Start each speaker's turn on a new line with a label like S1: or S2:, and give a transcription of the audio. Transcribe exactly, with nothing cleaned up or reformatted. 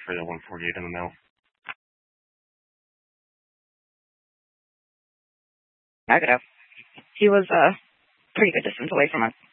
S1: for the one forty-eight in the mail.
S2: Back it up. He was a uh, pretty good distance away from us.